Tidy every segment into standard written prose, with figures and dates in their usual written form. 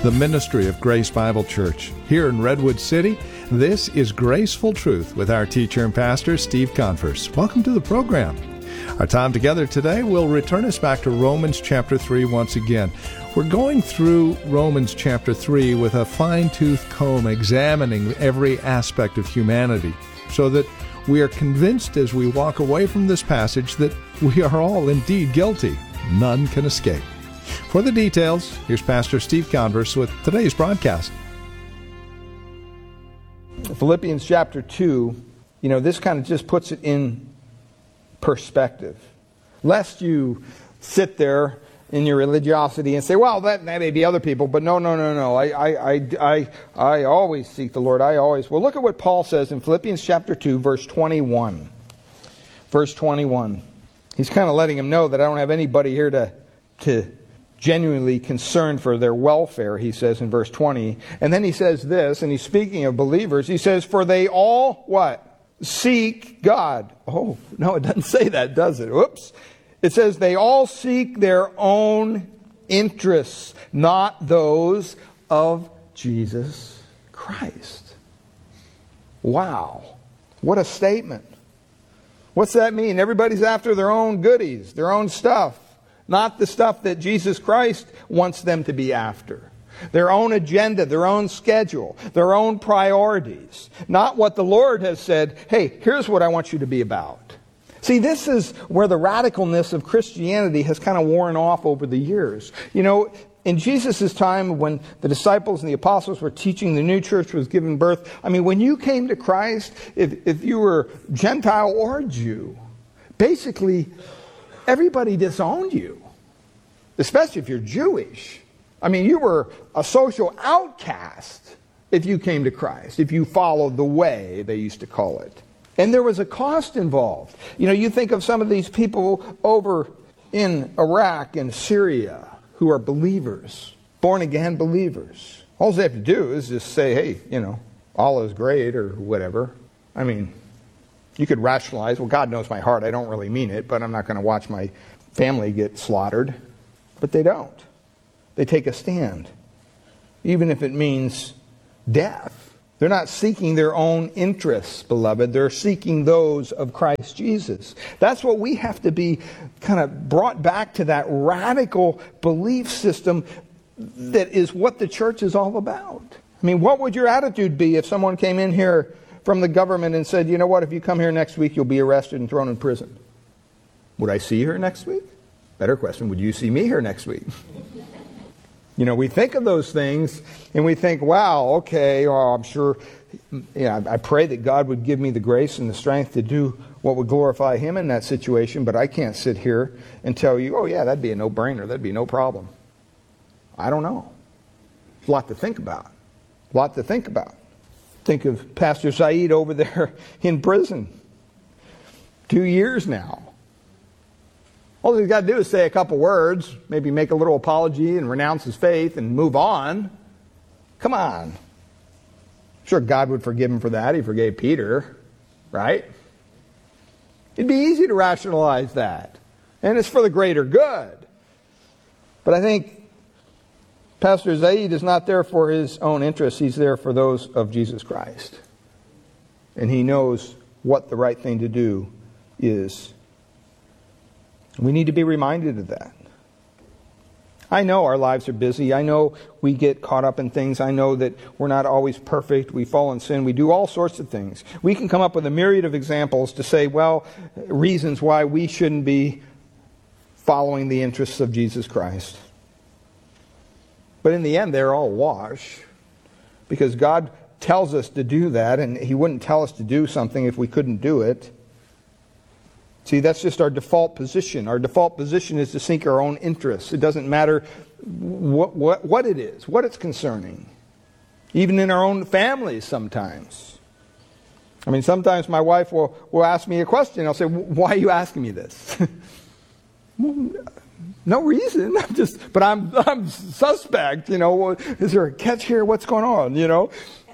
the ministry of Grace Bible Church. Here in Redwood City, this is Graceful Truth with our teacher and pastor, Steve Converse. Welcome to the program. Our time together today will return us back to Romans chapter 3 once again. We're going through Romans chapter 3 with a fine-tooth comb, examining every aspect of humanity, so that we are convinced as we walk away from this passage that we are all indeed guilty. None can escape. For the details, here's Pastor Steve Converse with today's broadcast. Philippians chapter 2, this kind of just puts it in perspective. Lest you sit there in your religiosity and say, well, that may be other people, but no. I always seek the Lord. Well, look at what Paul says in Philippians chapter 2, verse 21. Verse 21. He's kind of letting him know that I don't have anybody here to genuinely concerned for their welfare, he says in verse 20. And then he says this, and he's speaking of believers. He says, for they all, what? Seek God. Oh, no, it doesn't say that, does it? Oops. It says they all seek their own interests, not those of Jesus Christ. Wow. What a statement. What's that mean? Everybody's after their own goodies, their own stuff. Not the stuff that Jesus Christ wants them to be after. Their own agenda, their own schedule, their own priorities. Not what the Lord has said, hey, here's what I want you to be about. See, this is where the radicalness of Christianity has kind of worn off over the years. In Jesus' time, when the disciples and the apostles were teaching, the new church was given birth. When you came to Christ, if you were Gentile or Jew, basically everybody disowned you. Especially if you're Jewish. You were a social outcast if you came to Christ, if you followed the way, they used to call it. And there was a cost involved. You think of some of these people over in Iraq and Syria who are believers, born-again believers. All they have to do is just say, hey, Allah is great or whatever. You could rationalize, well, God knows my heart. I don't really mean it, but I'm not going to watch my family get slaughtered. But they don't. They take a stand, even if it means death. They're not seeking their own interests, beloved. They're seeking those of Christ Jesus. That's what we have to be kind of brought back to, that radical belief system that is what the church is all about. What would your attitude be if someone came in here from the government and said, you know what, if you come here next week, you'll be arrested and thrown in prison? Would I see her next week? Better question, would you see me here next week? We think of those things and we think, wow, okay, well, I'm sure, I pray that God would give me the grace and the strength to do what would glorify Him in that situation, but I can't sit here and tell you, oh yeah, that'd be a no-brainer, that'd be no problem. I don't know. There's a lot to think about. Think of Pastor Saeed over there in prison. 2 years now. All he's got to do is say a couple words, maybe make a little apology and renounce his faith and move on. Come on. I'm sure God would forgive him for that. He forgave Peter, right? It'd be easy to rationalize that. And it's for the greater good. But I think Pastor Zaid is not there for his own interests. He's there for those of Jesus Christ. And he knows what the right thing to do is. We need to be reminded of that. I know our lives are busy. I know we get caught up in things. I know that we're not always perfect. We fall in sin. We do all sorts of things. We can come up with a myriad of examples to say, reasons why we shouldn't be following the interests of Jesus Christ. But in the end, they're all wash. Because God tells us to do that, and He wouldn't tell us to do something if we couldn't do it. See, that's just our default position. Our default position is to seek our own interests. It doesn't matter what it is, what it's concerning. Even in our own families sometimes. Sometimes my wife will ask me a question. I'll say, why are you asking me this? No reason. But I'm suspect. Is there a catch here? What's going on?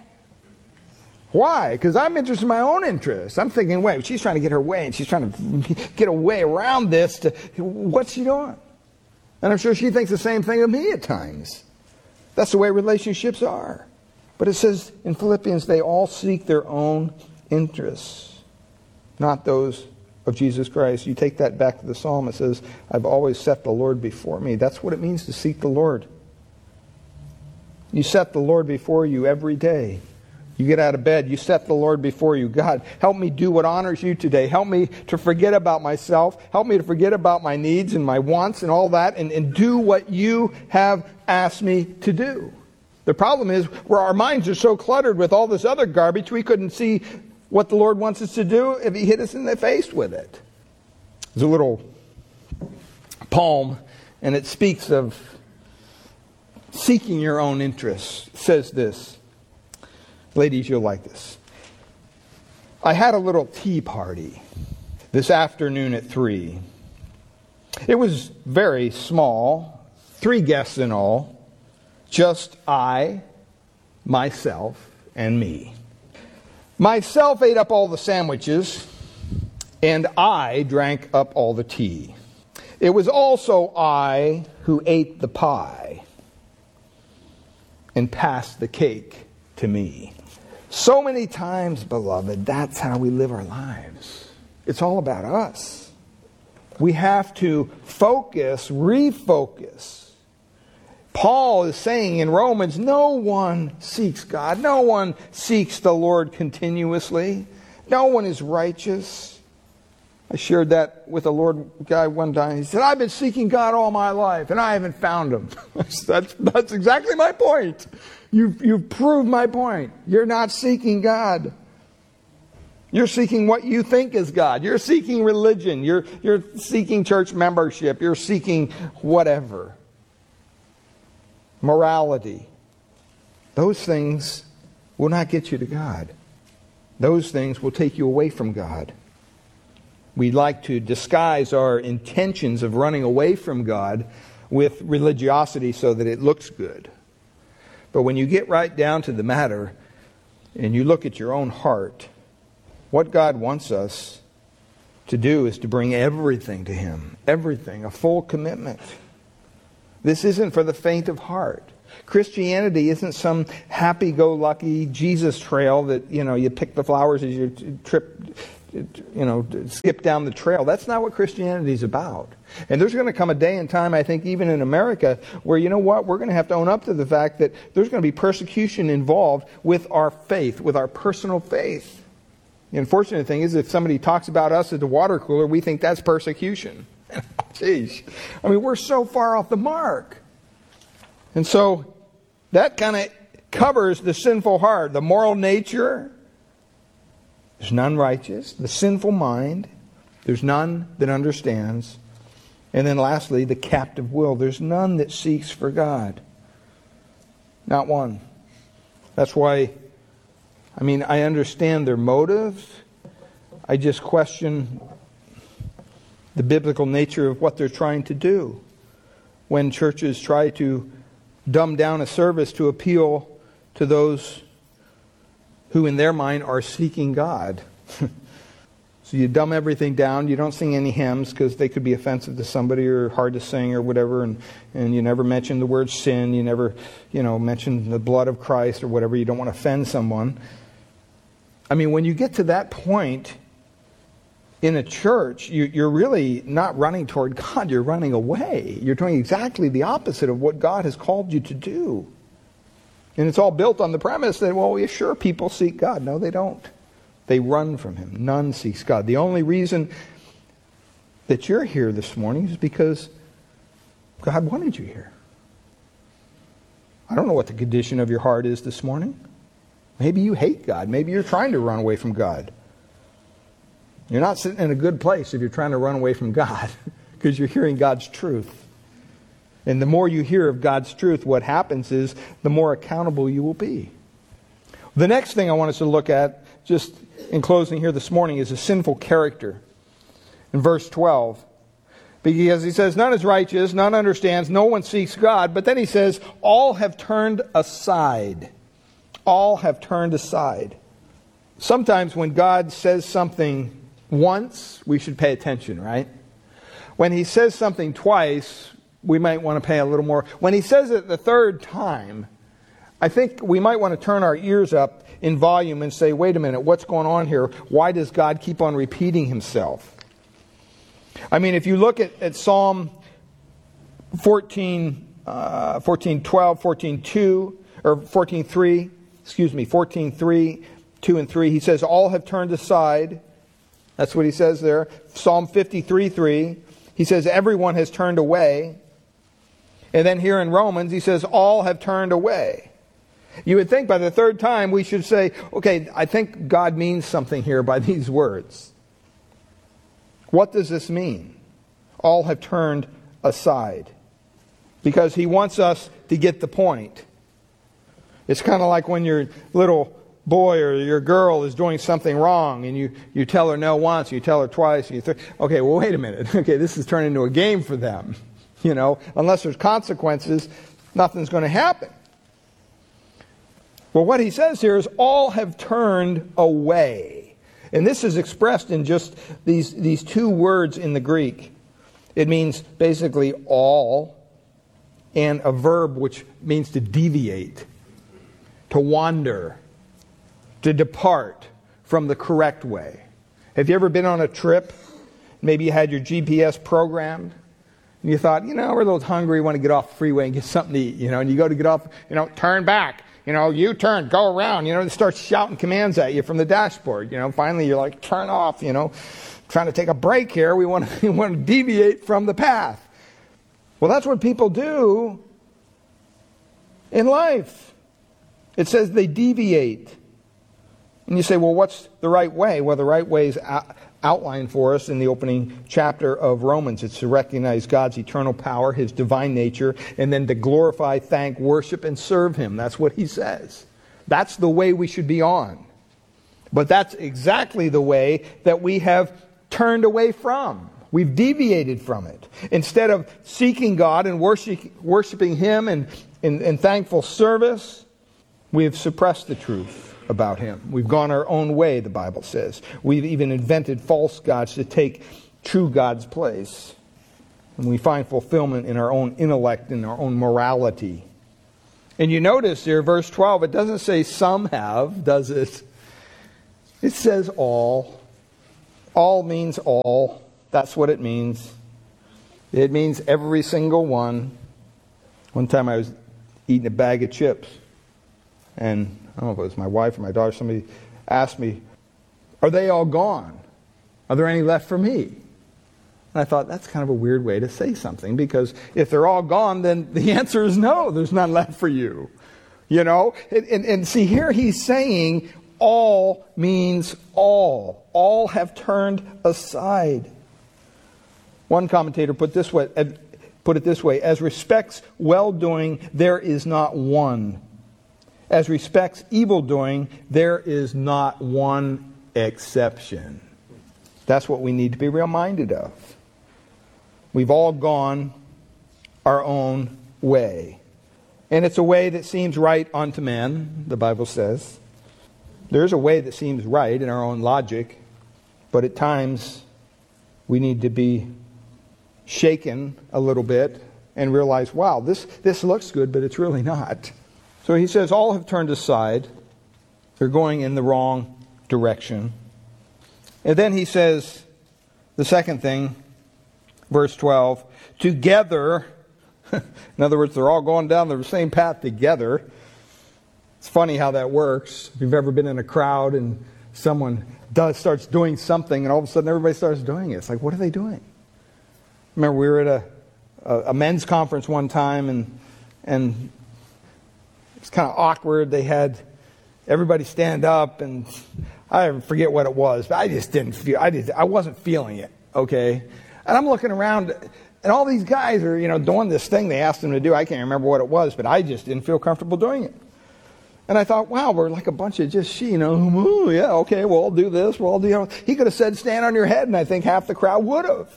Why? Because I'm interested in my own interests. I'm thinking, wait, she's trying to get her way, and she's trying to get a way around this. What's she doing? And I'm sure she thinks the same thing of me at times. That's the way relationships are. But it says in Philippians, they all seek their own interests, not those of Jesus Christ. You take that back to the psalm, it says, I've always set the Lord before me. That's what it means to seek the Lord. You set the Lord before you every day. You get out of bed, you set the Lord before you. God, help me do what honors you today. Help me to forget about myself. Help me to forget about my needs and my wants and all that, and do what you have asked me to do. The problem is, where our minds are so cluttered with all this other garbage, we couldn't see what the Lord wants us to do if He hit us in the face with it. There's a little poem, and it speaks of seeking your own interests. It says this. Ladies, you'll like this. I had a little tea party this afternoon at 3. It was very small, 3 guests in all. Just I, myself, and me. Myself ate up all the sandwiches, and I drank up all the tea. It was also I who ate the pie and passed the cake to me. So many times, beloved, that's how we live our lives. It's all about us. We have to focus, refocus. Paul is saying in Romans, no one seeks God. No one seeks the Lord continuously. No one is righteous. I shared that with a Lord guy one time. He said, I've been seeking God all my life, and I haven't found Him. That's exactly my point. You've proved my point. You're not seeking God. You're seeking what you think is God. You're seeking religion. You're seeking church membership. You're seeking whatever. Morality. Those things will not get you to God. Those things will take you away from God. We like to disguise our intentions of running away from God with religiosity so that it looks good. But when you get right down to the matter and you look at your own heart, what God wants us to do is to bring everything to Him. Everything. A full commitment. This isn't for the faint of heart. Christianity isn't some happy-go-lucky Jesus trail that, you pick the flowers as you skip down the trail. That's not what Christianity is about. And there's going to come a day and time, I think, even in America, where, we're going to have to own up to the fact that there's going to be persecution involved with our faith, with our personal faith. The unfortunate thing is, if somebody talks about us at the water cooler, we think that's persecution. Jeez. We're so far off the mark. And so that kind of covers the sinful heart, the moral nature. There's none righteous. The sinful mind. There's none that understands. And then lastly, the captive will. There's none that seeks for God. Not one. That's why, I understand their motives. I just question the biblical nature of what they're trying to do. When churches try to dumb down a service to appeal to those who in their mind are seeking God. So you dumb everything down. You don't sing any hymns because they could be offensive to somebody or hard to sing or whatever. And you never mention the word sin. You never, mention the blood of Christ or whatever. You don't want to offend someone. When you get to that point in a church, you're really not running toward God. You're running away. You're doing exactly the opposite of what God has called you to do. And it's all built on the premise that, sure, people seek God. No, they don't. They run from Him. None seeks God. The only reason that you're here this morning is because God wanted you here. I don't know what the condition of your heart is this morning. Maybe you hate God. Maybe you're trying to run away from God. You're not sitting in a good place if you're trying to run away from God because you're hearing God's truth. And the more you hear of God's truth, what happens is the more accountable you will be. The next thing I want us to look at, just in closing here this morning, is a sinful character. In verse 12. Because he says, none is righteous, none understands, no one seeks God. But then he says, all have turned aside. All have turned aside. Sometimes when God says something once, we should pay attention, right? When He says something twice, we might want to pay a little more. When He says it the third time, I think we might want to turn our ears up in volume and say, wait a minute, what's going on here? Why does God keep on repeating himself? I mean, if you look at Psalm 14:12, 14:2, or 14:3, 14:3, 2 and 3, he says, all have turned aside. That's what he says there. Psalm 53:3, he says, everyone has turned away. And then here in Romans, he says, all have turned away. You would think by the third time we should say, okay, I think God means something here by these words. What does this mean? All have turned aside. Because he wants us to get the point. It's kind of like when your little boy or your girl is doing something wrong and you tell her no once, you tell her twice, and okay, well, wait a minute. Okay, this is turning into a game for them. You know, unless there's consequences, nothing's going to happen. Well, what he says here is all have turned away. And this is expressed in just these two words in the Greek. It means basically all and a verb which means to deviate, to wander, to depart from the correct way. Have you ever been on a trip? Maybe you had your GPS programmed. And you thought, we're a little hungry, want to get off the freeway and get something to eat, and you go to get off, turn back, U-turn, go around, it starts shouting commands at you from the dashboard, finally you're like, turn off, trying to take a break here, we want to deviate from the path. Well, that's what people do in life. It says they deviate. And you say, well, what's the right way? Well, the right way is outlined for us in the opening chapter of Romans. It's to recognize God's eternal power, his divine nature, and then to glorify, thank, worship, and serve him. That's what he says. That's the way we should be on. But that's exactly the way that we have turned away from. We've deviated from it. Instead of seeking God and worshiping him in thankful service, we have suppressed the truth about him. We've gone our own way, the Bible says. We've even invented false gods to take true God's place. And we find fulfillment in our own intellect and our own morality. And you notice here, verse 12, it doesn't say some have, does it? It says all. All means all. That's what it means. It means every single one. One time I was eating a bag of chips. And I don't know if it was my wife or my daughter, somebody asked me, are they all gone? Are there any left for me? And I thought, that's kind of a weird way to say something, because if they're all gone, then the answer is no, there's none left for you. And see, here he's saying all means all. All have turned aside. One commentator put it this way, as respects well-doing, there is not one. As respects evil-doing, there is not one exception. That's what we need to be reminded of. We've all gone our own way. And it's a way that seems right unto men, the Bible says. There's a way that seems right in our own logic, but at times we need to be shaken a little bit and realize, wow, this looks good, but it's really not. So he says, all have turned aside. They're going in the wrong direction. And then he says, the second thing, verse 12, together, in other words, they're all going down the same path together. It's funny how that works. If you've ever been in a crowd and someone starts doing something and all of a sudden everybody starts doing it. It's like, what are they doing? Remember, we were at a men's conference one time and it's kind of awkward. They had everybody stand up, and I forget what it was, but I just didn't feel. I wasn't feeling it. Okay, and I'm looking around, and all these guys are doing this thing they asked them to do. I can't remember what it was, but I just didn't feel comfortable doing it. And I thought, wow, we're like a bunch of just yeah, okay, well, I'll do this. Well, he could have said, stand on your head, and I think half the crowd would have.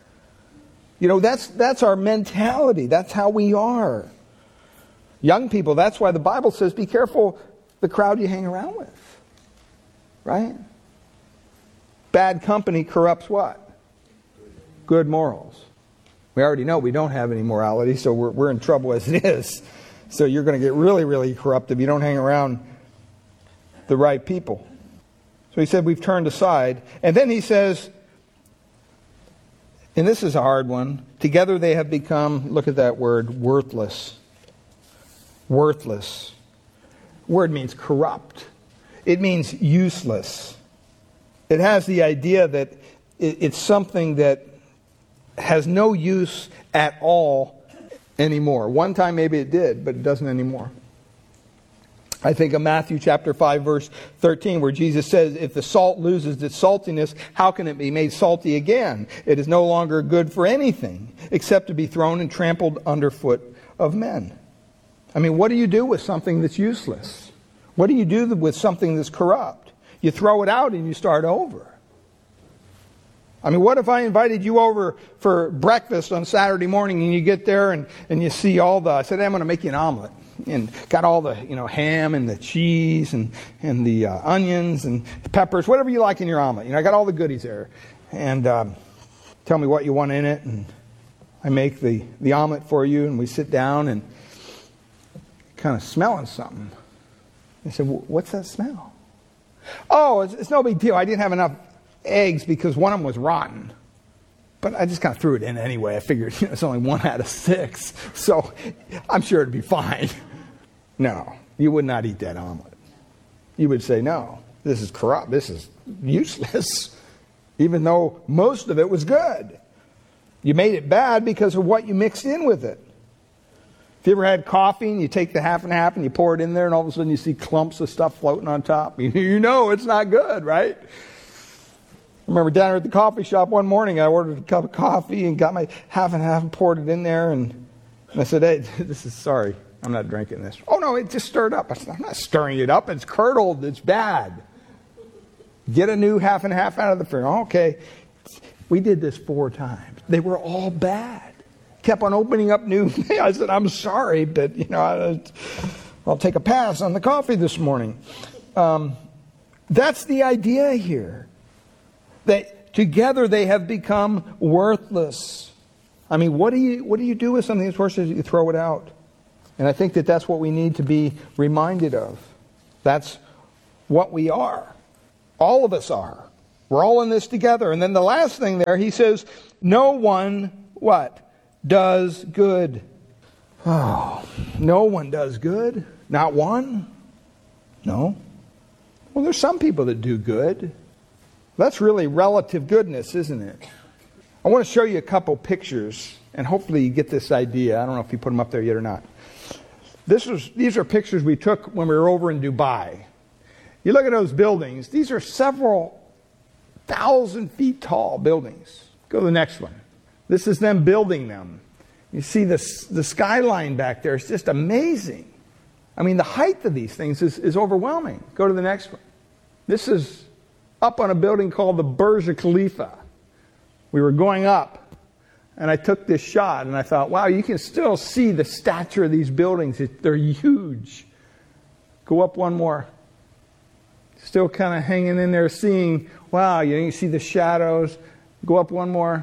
That's our mentality. That's how we are. Young people, that's why the Bible says, be careful the crowd you hang around with. Right? Bad company corrupts what? Good morals. We already know we don't have any morality, so we're in trouble as it is. So you're going to get really, really corrupt if you don't hang around the right people. So he said, we've turned aside. And then he says, and this is a hard one, together they have become, look at that word, worthless. Worthless. Word means corrupt. It means useless. It has the idea that it's something that has no use at all anymore. One time maybe it did, but it doesn't anymore. I think of Matthew chapter 5, verse 13, where Jesus says, if the salt loses its saltiness, how can it be made salty again? It is no longer good for anything, except to be thrown and trampled underfoot of men. I mean, what do you do with something that's useless? What do you do with something that's corrupt? You throw it out and you start over. I mean, what if I invited you over for breakfast on Saturday morning and you get there and you see I said, hey, I'm going to make you an omelet. And got all the, ham and the cheese and the onions and the peppers, whatever you like in your omelet. I got all the goodies there. And tell me what you want in it. And I make the omelet for you. And we sit down and kind of smelling something. I said, what's that smell? Oh, it's no big deal. I didn't have enough eggs because one of them was rotten. But I just kind of threw it in anyway. I figured it's only 1 out of 6. So I'm sure it'd be fine. No, you would not eat that omelet. You would say, no, this is corrupt. This is useless. Even though most of it was good. You made it bad because of what you mixed in with it. If you ever had coffee and you take the half and half and you pour it in there and all of a sudden you see clumps of stuff floating on top, you know it's not good, right? I remember down at the coffee shop one morning, I ordered a cup of coffee and got my half and half and poured it in there. And I said, hey, sorry, I'm not drinking this. Oh, no, it just stirred up. I said, I'm not stirring it up. It's curdled. It's bad. Get a new half and half out of the fridge. Okay. We did this 4 times. They were all bad. Kept on opening up new. I said, I'm sorry, but, I'll take a pass on the coffee this morning. That's the idea here. That together they have become worthless. I mean, what do you do with something that's worthless? You throw it out. And I think that's what we need to be reminded of. That's what we are. All of us are. We're all in this together. And then the last thing there, he says, no one, what? Does good. Oh, no one does good? Not one? No. Well, there's some people that do good. That's really relative goodness, isn't it? I want to show you a couple pictures, and hopefully you get this idea. I don't know if you put them up there yet or not. These are pictures we took when we were over in Dubai. You look at those buildings. These are several thousand feet tall buildings. Go to the next one. This is them building them. You see the skyline back there. It's just amazing. I mean, the height of these things is overwhelming. Go to the next one. This is up on a building called the Burj Khalifa. We were going up, and I took this shot, and I thought, wow, you can still see the stature of these buildings. They're huge. Go up one more. Still kind of hanging in there, seeing, wow, you see the shadows. Go up one more.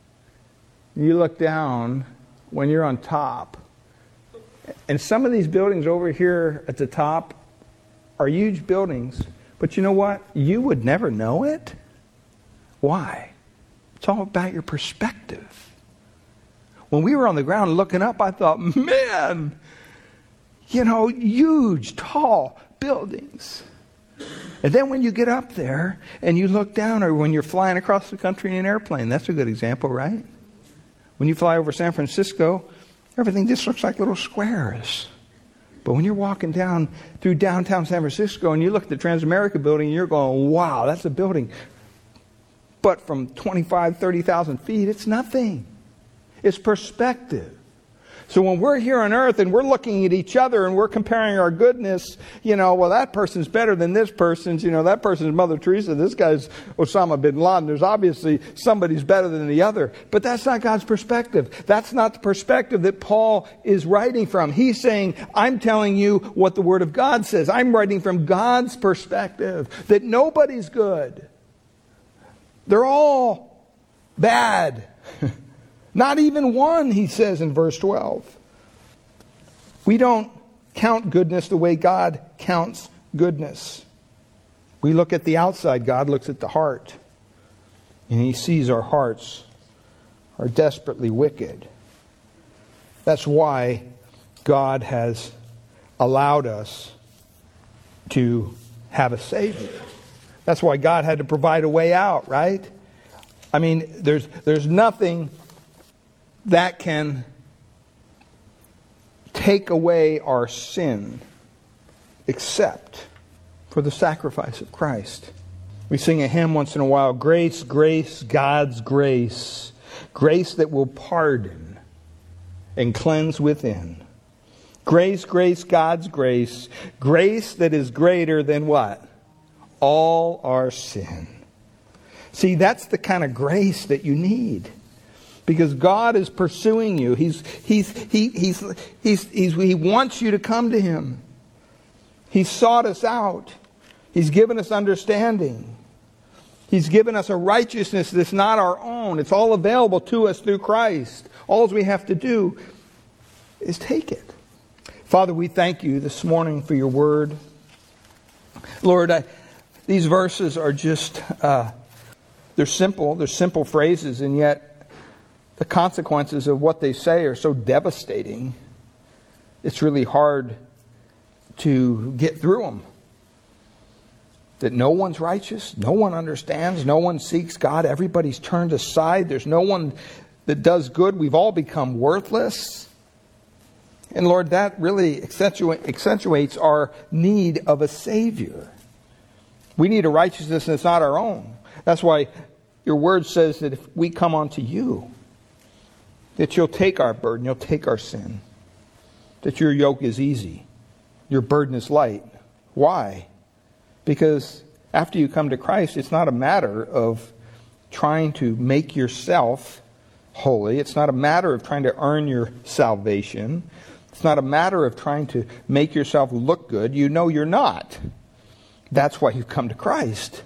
You look down when you're on top. And some of these buildings over here at the top are huge buildings. But you know what? You would never know it. Why? It's all about your perspective. When we were on the ground looking up, I thought, man, huge, tall buildings. And then when you get up there and you look down, or when you're flying across the country in an airplane, that's a good example, right? When you fly over San Francisco, everything just looks like little squares. But when you're walking down through downtown San Francisco and you look at the Transamerica building, you're going, wow, that's a building. But from 25, 30,000 feet, it's nothing. It's perspective. So when we're here on earth and we're looking at each other and we're comparing our goodness, well, that person's better than this person's, that person's Mother Teresa, this guy's Osama bin Laden. There's obviously somebody's better than the other. But that's not God's perspective. That's not the perspective that Paul is writing from. He's saying, I'm telling you what the Word of God says. I'm writing from God's perspective, that nobody's good. They're all bad. Not even one, he says in verse 12. We don't count goodness the way God counts goodness. We look at the outside. God looks at the heart. And He sees our hearts are desperately wicked. That's why God has allowed us to have a Savior. That's why God had to provide a way out, right? I mean, there's nothing that can take away our sin except for the sacrifice of Christ. We sing a hymn once in a while, grace, grace, God's grace, grace that will pardon and cleanse within. Grace, grace, God's grace, grace that is greater than what? All our sin. See, that's the kind of grace that you need. Because God is pursuing you. He wants you to come to Him. He's sought us out. He's given us understanding. He's given us a righteousness that's not our own. It's all available to us through Christ. All we have to do is take it. Father, we thank You this morning for Your Word. Lord, these verses are just, they're simple. They're simple phrases, and yet the consequences of what they say are so devastating. It's really hard to get through them. That no one's righteous, no one understands, no one seeks God, everybody's turned aside, there's no one that does good, we've all become worthless. And Lord, that really accentuates our need of a Savior. We need a righteousness that's not our own. That's why Your Word says that if we come unto You, that You'll take our burden, You'll take our sin. That Your yoke is easy, Your burden is light. Why? Because after you come to Christ, it's not a matter of trying to make yourself holy. It's not a matter of trying to earn your salvation. It's not a matter of trying to make yourself look good. You know you're not. That's why you've come to Christ.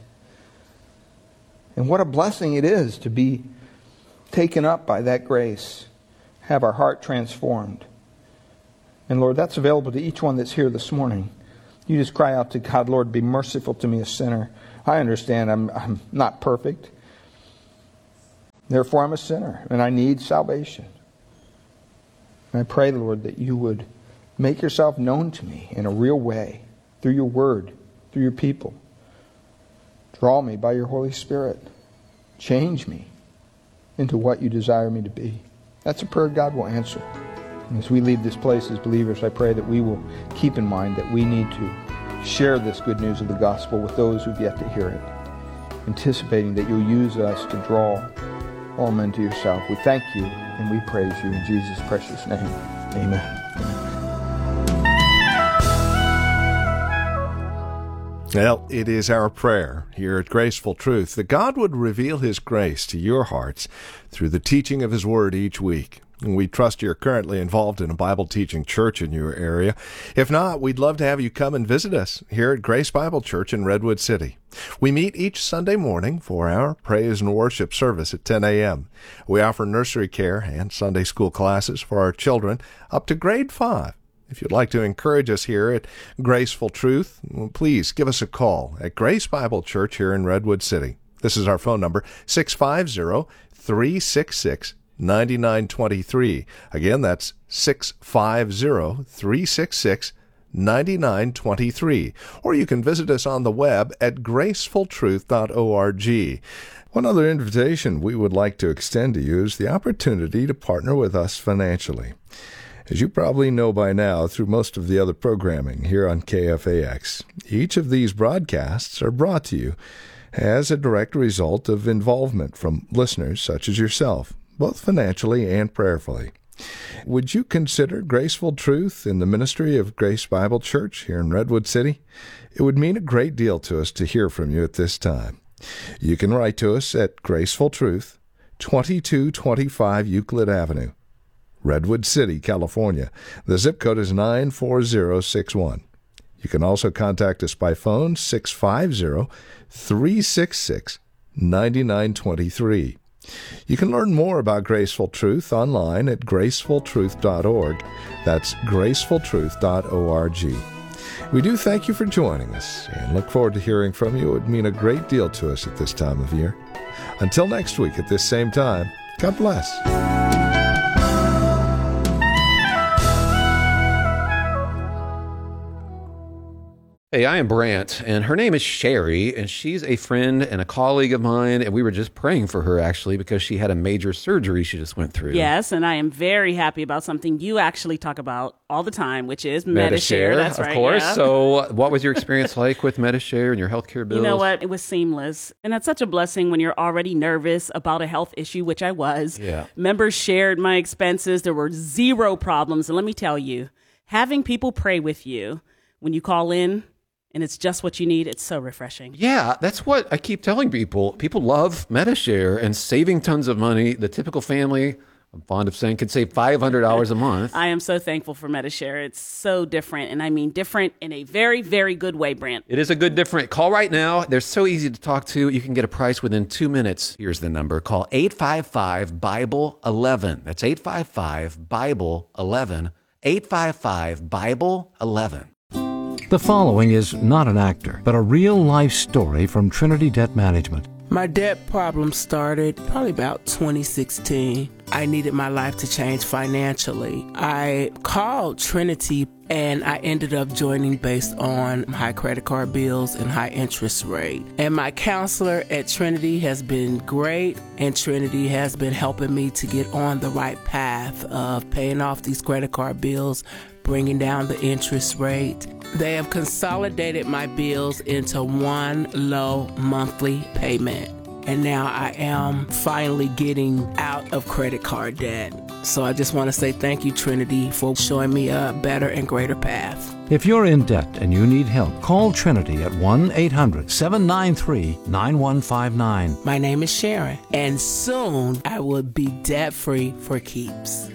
And what a blessing it is to be taken up by that grace. Have our heart transformed. And Lord, that's available to each one that's here this morning. You just cry out to God, Lord, be merciful to me, a sinner. I understand I'm not perfect. Therefore, I'm a sinner, and I need salvation. And I pray, Lord, that You would make Yourself known to me in a real way, through Your Word, through Your people. Draw me by Your Holy Spirit. Change me into what You desire me to be. That's a prayer God will answer. And as we leave this place as believers, I pray that we will keep in mind that we need to share this good news of the gospel with those who've yet to hear it, anticipating that You'll use us to draw all men to Yourself. We thank You and we praise You in Jesus' precious name. Amen. Well, it is our prayer here at Graceful Truth that God would reveal His grace to your hearts through the teaching of His Word each week. And we trust you're currently involved in a Bible teaching church in your area. If not, we'd love to have you come and visit us here at Grace Bible Church in Redwood City. We meet each Sunday morning for our praise and worship service at 10 a.m. We offer nursery care and Sunday school classes for our children up to grade 5. If you'd like to encourage us here at Graceful Truth, please give us a call at Grace Bible Church here in Redwood City. This is our phone number, 650-366-9923. Again, that's 650-366-9923. Or you can visit us on the web at gracefultruth.org. One other invitation we would like to extend to you is the opportunity to partner with us financially. As you probably know by now through most of the other programming here on KFAX, each of these broadcasts are brought to you as a direct result of involvement from listeners such as yourself, both financially and prayerfully. Would you consider Graceful Truth in the ministry of Grace Bible Church here in Redwood City? It would mean a great deal to us to hear from you at this time. You can write to us at Graceful Truth, 2225 Euclid Avenue, Redwood City, California. The zip code is 94061. You can also contact us by phone, 650-366-9923. You can learn more about Graceful Truth online at gracefultruth.org. That's gracefultruth.org. We do thank you for joining us and look forward to hearing from you. It would mean a great deal to us at this time of year. Until next week at this same time, God bless. Hey, I am Brant, and her name is Sherry, and she's a friend and a colleague of mine, and we were just praying for her, actually, because she had a major surgery she just went through. Yes, and I am very happy about something you actually talk about all the time, which is Medi-Share. That's right, of course. Yeah. So what was your experience like with Medi-Share and your healthcare bills? You know what? It was seamless, and that's such a blessing when you're already nervous about a health issue, which I was. Yeah. Members shared my expenses. There were zero problems, and let me tell you, having people pray with you when you call in, and it's just what you need, it's so refreshing. Yeah, that's what I keep telling people. People love Medi-Share and saving tons of money. The typical family, I'm fond of saying, can save $500 a month. I am so thankful for Medi-Share. It's so different, and I mean different in a very, very good way, Brant. It is a good different. Call right now. They're so easy to talk to. You can get a price within 2 minutes. Here's the number. Call 855-BIBLE-11. That's 855-BIBLE-11. 855-BIBLE-11. The following is not an actor, but a real-life story from Trinity Debt Management. My debt problem started probably about 2016. I needed my life to change financially. I called Trinity and I ended up joining based on high credit card bills and high interest rate. And my counselor at Trinity has been great, and Trinity has been helping me to get on the right path of paying off these credit card bills, bringing down the interest rate. They have consolidated my bills into one low monthly payment. And now I am finally getting out of credit card debt. So I just want to say thank you, Trinity, for showing me a better and greater path. If you're in debt and you need help, call Trinity at 1-800-793-9159. My name is Sharon, and soon I will be debt-free for keeps.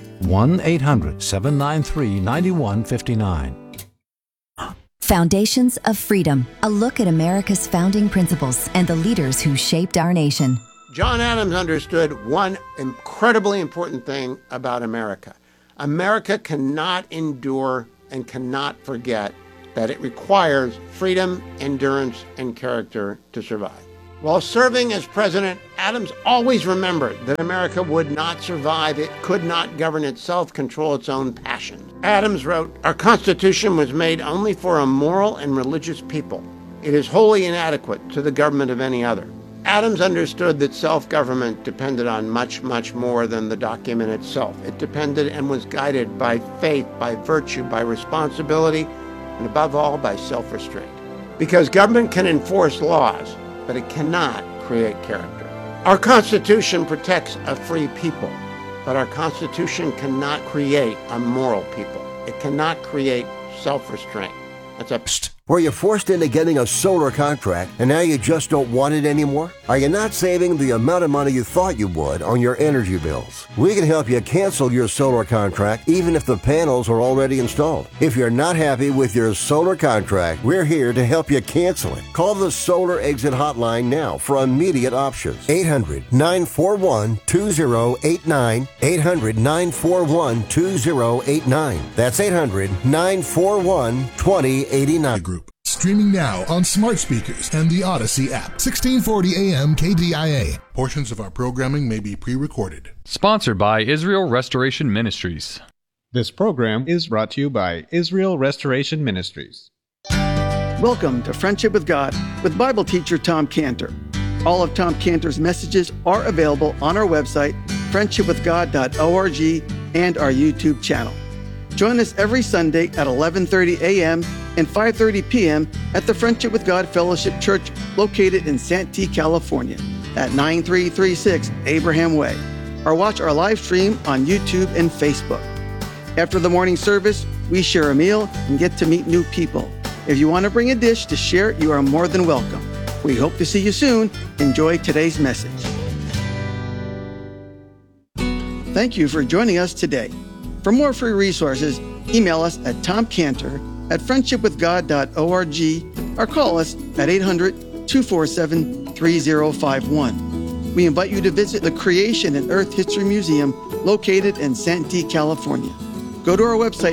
1-800-793-9159. Foundations of Freedom, a look at America's founding principles and the leaders who shaped our nation. John Adams understood one incredibly important thing about America. America cannot endure and cannot forget that it requires freedom, endurance, and character to survive. While serving as president, Adams always remembered that America would not survive. It could not govern itself, control its own passions. Adams wrote, "Our Constitution was made only for a moral and religious people. It is wholly inadequate to the government of any other." Adams understood that self-government depended on much, much more than the document itself. It depended and was guided by faith, by virtue, by responsibility, and above all, by self-restraint. Because government can enforce laws, but it cannot create character. Our Constitution protects a free people, but our Constitution cannot create a moral people. It cannot create self-restraint. That's a Were you forced into getting a solar contract and now you just don't want it anymore? Are you not saving the amount of money you thought you would on your energy bills? We can help you cancel your solar contract even if the panels are already installed. If you're not happy with your solar contract, we're here to help you cancel it. Call the Solar Exit Hotline now for immediate options. 800-941-2089. 800-941-2089. That's 800-941-2089. Group. Streaming now on smart speakers and the Odyssey app. 1640 AM KDIA. Portions of our programming may be pre-recorded. Sponsored by Israel Restoration Ministries. This program is brought to you by Israel Restoration Ministries. Welcome to Friendship with God with Bible teacher Tom Cantor. All of Tom Cantor's messages are available on our website, friendshipwithgod.org, and our YouTube channel. Join us every Sunday at 11:30 a.m. and 5:30 p.m. at the Friendship with God Fellowship Church located in Santee, California at 9336 Abraham Way. Or watch our live stream on YouTube and Facebook. After the morning service, we share a meal and get to meet new people. If you want to bring a dish to share, you are more than welcome. We hope to see you soon. Enjoy today's message. Thank you for joining us today. For more free resources, email us at tomcantor@friendshipwithgod.org or call us at 800-247-3051. we invite you to visit the Creation and Earth History Museum located in Santee, California. Go to our website,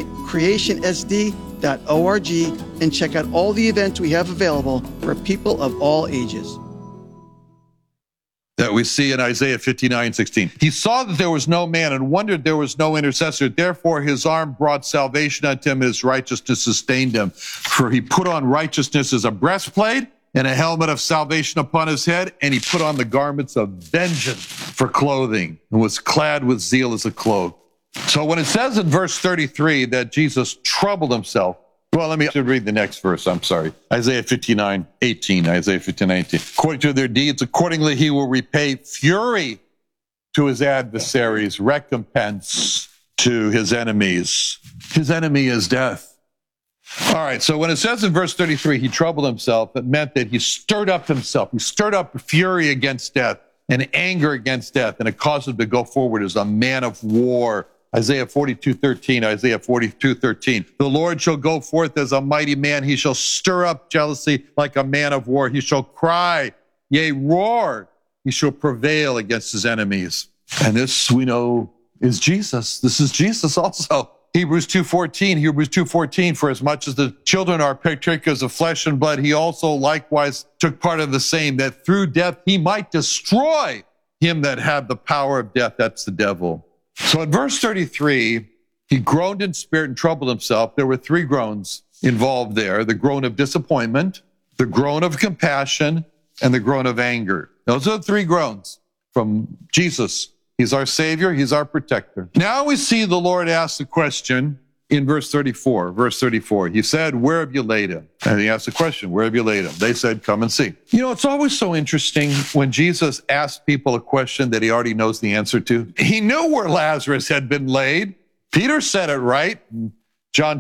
creationsd.org, and check out all the events we have available for people of all ages. That we see in Isaiah 59:16. He saw that there was no man and wondered there was no intercessor. Therefore his arm brought salvation unto him, and his righteousness sustained him. For he put on righteousness as a breastplate and a helmet of salvation upon his head, and he put on the garments of vengeance for clothing, and was clad with zeal as a cloak. So when it says in verse 33 that Jesus troubled himself, well, let me read the next verse. I'm sorry. Isaiah 59:18. Isaiah 59:18. According to their deeds, accordingly he will repay fury to his adversaries, recompense to his enemies. His enemy is death. All right, so when it says in verse 33, he troubled himself, it meant that he stirred up himself. He stirred up fury against death and anger against death, and it caused him to go forward as a man of war. Isaiah 42:13, Isaiah 42:13. The Lord shall go forth as a mighty man. He shall stir up jealousy like a man of war. He shall cry, yea, roar. He shall prevail against his enemies. And this, we know, is Jesus. This is Jesus also. Hebrews 2:14, for as much as the children are partakers of flesh and blood, he also likewise took part of the same, that through death he might destroy him that had the power of death. That's the devil. So in verse 33, he groaned in spirit and troubled himself. There were three groans involved there: the groan of disappointment, the groan of compassion, and the groan of anger. Those are the three groans from Jesus. He's our Savior. He's our protector. Now we see the Lord ask the question in verse 34. Verse 34, he said, where have you laid him? And he asked the question, where have you laid him? They said, come and see. You know, it's always so interesting when Jesus asks people a question that he already knows the answer to. He knew where Lazarus had been laid. Peter said it right. John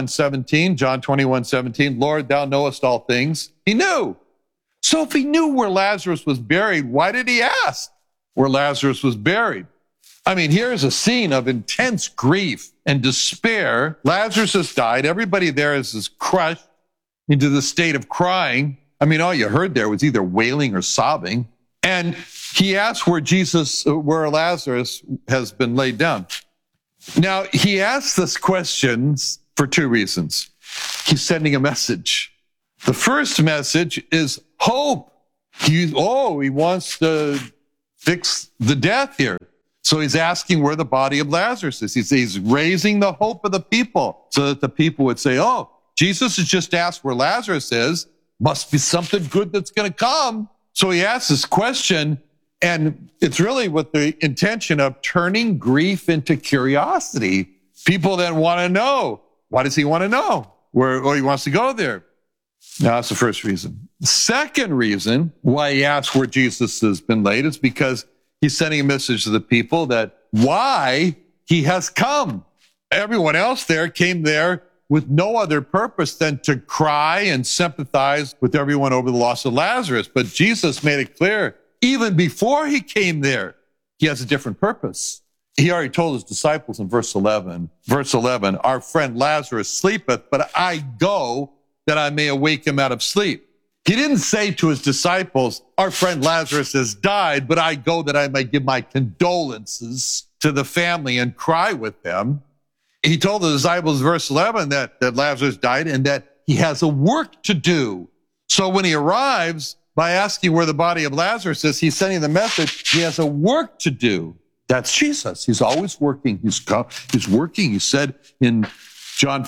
21:17, Lord, thou knowest all things. He knew. So if he knew where Lazarus was buried, why did he ask where Lazarus was buried? I mean, here's a scene of intense grief and despair. Lazarus has died. Everybody there is crushed into the state of crying. I mean, all you heard there was either wailing or sobbing. And he asked where Lazarus has been laid down. Now, he asks this question for two reasons. He's sending a message. The first message is hope. He wants to fix the death here. So he's asking where the body of Lazarus is. He's raising the hope of the people so that the people would say, oh, Jesus has just asked where Lazarus is. Must be something good that's going to come. So he asks this question, and it's really with the intention of turning grief into curiosity. People then want to know. Why does he want to know? He wants to go there. Now, that's the first reason. The second reason why he asks where Jesus has been laid is because he's sending a message to the people that why he has come. Everyone else there came there with no other purpose than to cry and sympathize with everyone over the loss of Lazarus. But Jesus made it clear, even before he came there, he has a different purpose. He already told his disciples in verse 11, our friend Lazarus sleepeth, but I go that I may awake him out of sleep. He didn't say to his disciples, our friend Lazarus has died, but I go that I may give my condolences to the family and cry with them. He told the disciples, verse 11, that Lazarus died and that he has a work to do. So when he arrives, by asking where the body of Lazarus is, he's sending the message, he has a work to do. That's Jesus. He's always working. He's working. He said in John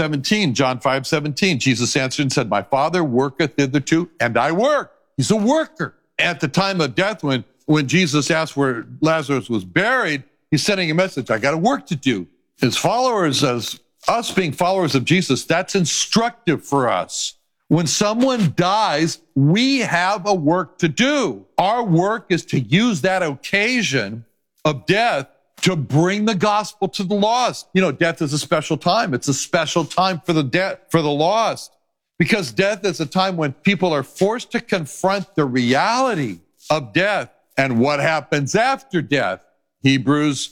5:17, Jesus answered and said, my Father worketh hitherto, and I work. He's a worker. At the time of death, when Jesus asked where Lazarus was buried, he's sending a message, I got a work to do. As followers, as us being followers of Jesus, that's instructive for us. When someone dies, we have a work to do. Our work is to use that occasion of death to bring the gospel to the lost. You know, death is a special time. It's a special time for the lost, because death is a time when people are forced to confront the reality of death and what happens after death. Hebrews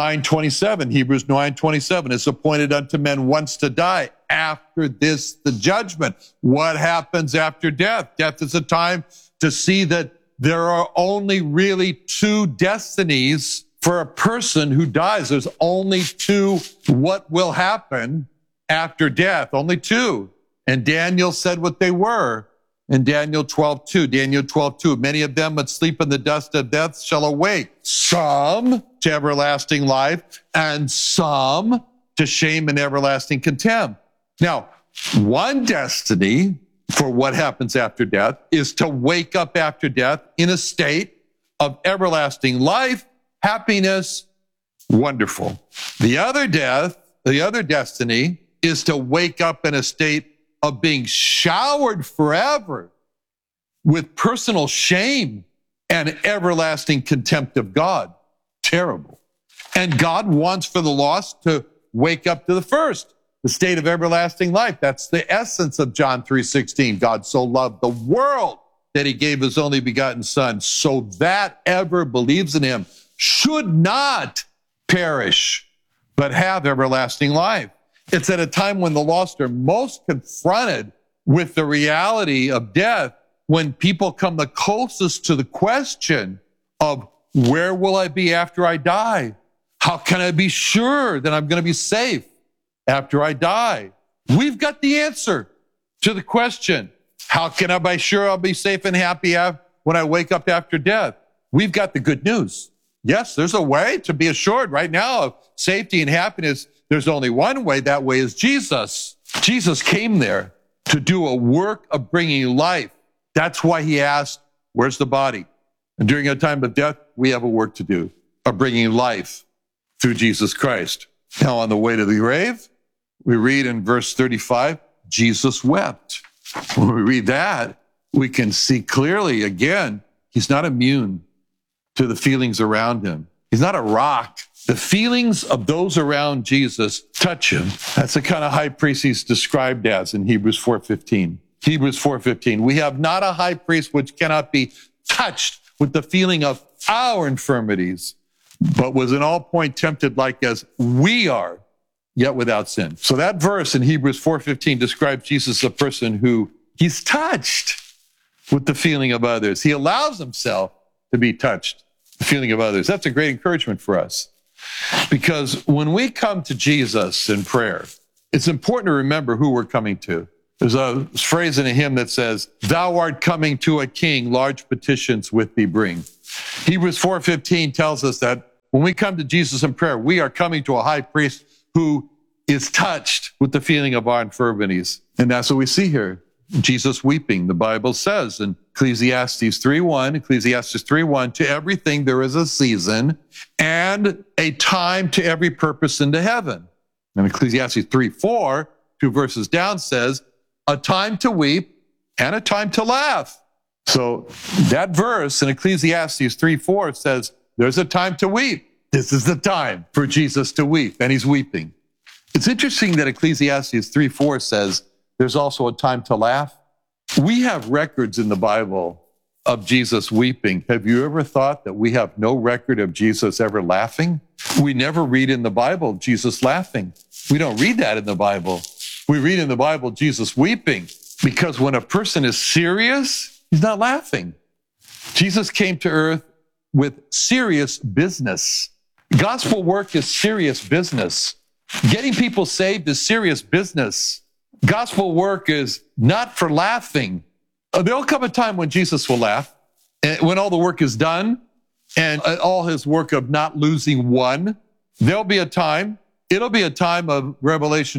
9:27, it's appointed unto men once to die. After this, the judgment. What happens after death? Death is a time to see that there are only really two destinies for a person who dies. There's only two what will happen after death, only two. And Daniel said what they were in Daniel 12:2. Daniel 12:2, many of them that sleep in the dust of death shall awake, some to everlasting life and some to shame and everlasting contempt. Now, one destiny for what happens after death is to wake up after death in a state of everlasting life, happiness, wonderful. The other destiny is to wake up in a state of being showered forever with personal shame and everlasting contempt of God. Terrible. And God wants for the lost to wake up to the first, the state of everlasting life. That's the essence of John 3:16. God so loved the world that he gave his only begotten son, so that ever believes in him should not perish, but have everlasting life. It's at a time when the lost are most confronted with the reality of death, when people come the closest to the question of, where will I be after I die? How can I be sure that I'm going to be safe after I die? We've got the answer to the question. How can I be sure I'll be safe and happy when I wake up after death? We've got the good news. Yes, there's a way to be assured right now of safety and happiness. There's only one way. That way is Jesus. Jesus came there to do a work of bringing life. That's why he asked, where's the body? And during a time of death, we have a work to do of bringing life through Jesus Christ. Now, on the way to the grave, we read in verse 35, Jesus wept. When we read that, we can see clearly, again, he's not immune to the feelings around him. He's not a rock. The feelings of those around Jesus touch him. That's the kind of high priest he's described as in Hebrews 4:15. Hebrews 4:15. We have not a high priest which cannot be touched with the feeling of our infirmities, but was in all point tempted like as we are, yet without sin. So that verse in Hebrews 4:15 describes Jesus as a person who he's touched with the feeling of others. He allows himself to be touched, the feeling of others. That's a great encouragement for us. Because when we come to Jesus in prayer, it's important to remember who we're coming to. There's a phrase in a hymn that says, thou art coming to a king, large petitions with thee bring. Hebrews 4:15 tells us that when we come to Jesus in prayer, we are coming to a high priest who is touched with the feeling of our infirmities. And that's what we see here. Jesus weeping. The Bible says in Ecclesiastes 3:1, to everything there is a season and a time to every purpose into heaven. And Ecclesiastes 3:4, 2 verses down, says, a time to weep and a time to laugh. So that verse in Ecclesiastes 3:4 says, there's a time to weep. This is the time for Jesus to weep, and he's weeping. It's interesting that Ecclesiastes 3:4 says, there's also a time to laugh. We have records in the Bible of Jesus weeping. Have you ever thought that we have no record of Jesus ever laughing? We never read in the Bible Jesus laughing. We don't read that in the Bible. We read in the Bible Jesus weeping, because when a person is serious, he's not laughing. Jesus came to earth with serious business. Gospel work is serious business. Getting people saved is serious business. Gospel work is not for laughing. There'll come a time when Jesus will laugh, and when all the work is done and all his work of not losing one. There'll be a time. It'll be a time of Revelation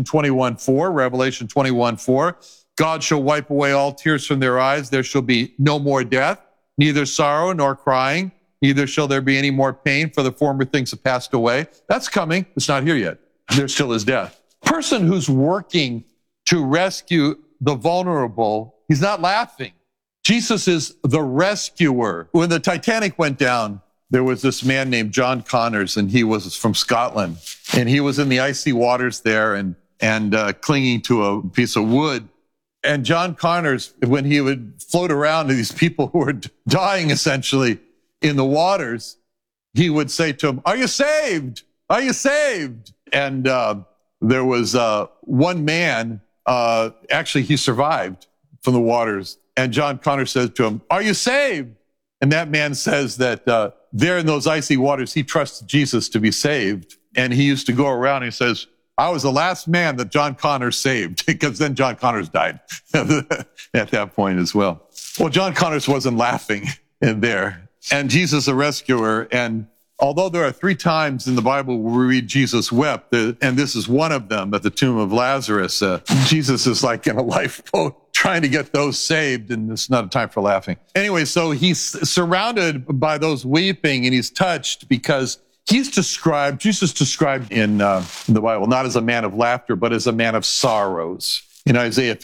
21:4. God shall wipe away all tears from their eyes. There shall be no more death, neither sorrow nor crying, neither shall there be any more pain, for the former things have passed away. That's coming. It's not here yet. There still is death. Person who's working to rescue the vulnerable, he's not laughing. Jesus is the rescuer. When the Titanic went down, there was this man named John Connors, and he was from Scotland. And he was in the icy waters there and clinging to a piece of wood. And John Connors, when he would float around to these people who were dying essentially in the waters, he would say to them, are you saved? Are you saved? And there was one man, actually he survived from the waters. And John Connors said to him, are you saved? And that man says that there in those icy waters, he trusted Jesus to be saved. And he used to go around and he says, I was the last man that John Connors saved, because then John Connors died at that point as well. Well, John Connors wasn't laughing in there. And Jesus is a rescuer. And although there are 3 times in the Bible where we read Jesus wept, and this is one of them at the tomb of Lazarus, Jesus is like in a lifeboat trying to get those saved, and it's not a time for laughing. Anyway, so he's surrounded by those weeping, and he's touched because Jesus described in the Bible not as a man of laughter, but as a man of sorrows. In Isaiah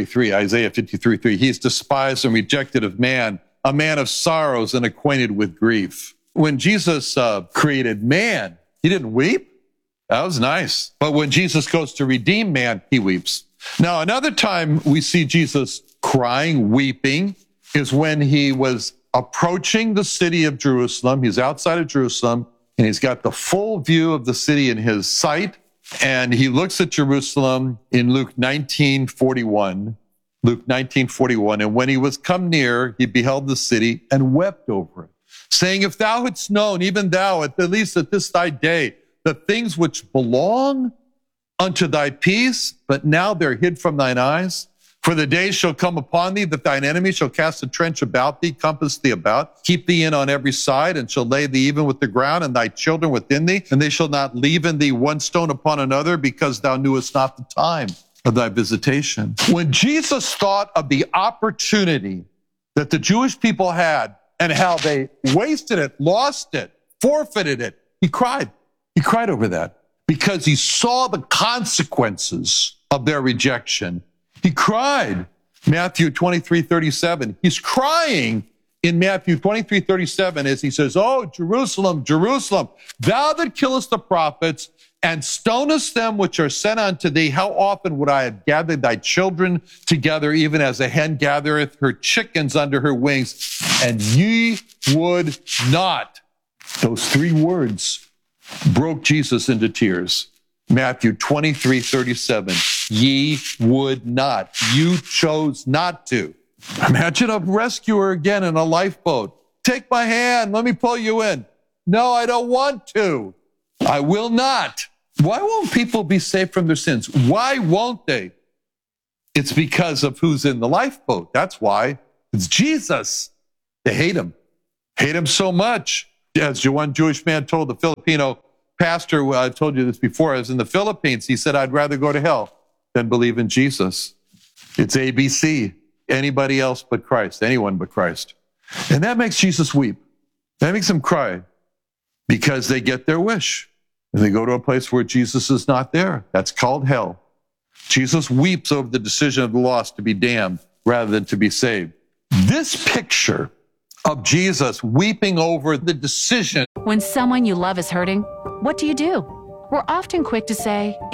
53:3, he's despised and rejected of man, a man of sorrows and acquainted with grief. When Jesus created man, he didn't weep. That was nice. But when Jesus goes to redeem man, he weeps. Now, another time we see Jesus crying, weeping, is when he was approaching the city of Jerusalem. He's outside of Jerusalem, and he's got the full view of the city in his sight. And he looks at Jerusalem in Luke 19:41. Luke 19:41. And when he was come near, he beheld the city and wept over it, saying, if thou hadst known, even thou, at least at this thy day, the things which belong unto thy peace, but now they're hid from thine eyes. For the days shall come upon thee that thine enemy shall cast a trench about thee, compass thee about, keep thee in on every side, and shall lay thee even with the ground, and thy children within thee, and they shall not leave in thee one stone upon another, because thou knewest not the time of thy visitation. When Jesus thought of the opportunity that the Jewish people had and how they wasted it, lost it, forfeited it, he cried. He cried over that because he saw the consequences of their rejection. He cried. Matthew 23:37. He's crying in Matthew 23:37 as he says, oh, Jerusalem, Jerusalem, thou that killest the prophets and stonest them which are sent unto thee, how often would I have gathered thy children together, even as a hen gathereth her chickens under her wings, and ye would not. Those 3 words broke Jesus into tears. Matthew 23:37. Ye would not. You chose not to. Imagine a rescuer again in a lifeboat. Take my hand. Let me pull you in. No, I don't want to. I will not. Why won't people be saved from their sins? Why won't they? It's because of who's in the lifeboat. That's why. It's Jesus. They hate him. Hate him so much. As one Jewish man told the Filipino pastor, well, I've told you this before, I was in the Philippines. He said, I'd rather go to hell than believe in Jesus. It's ABC. Anybody else but Christ. Anyone but Christ. And that makes Jesus weep. That makes him cry because they get their wish. And they go to a place where Jesus is not there. That's called hell. Jesus weeps over the decision of the lost to be damned rather than to be saved. This picture of Jesus weeping over the decision. When someone you love is hurting, what do? We're often quick to say,